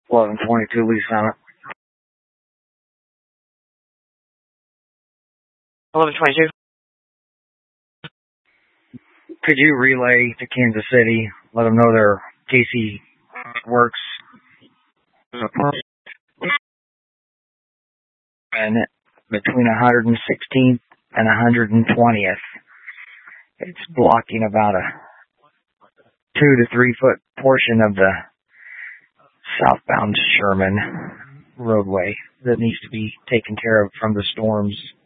1122 Lee Summit. 1122. Could you relay to Kansas City, let them know their KC works and between 116th and 120th. It's blocking about a 2 to 3 foot portion of the southbound Sherman roadway that needs to be taken care of from the storms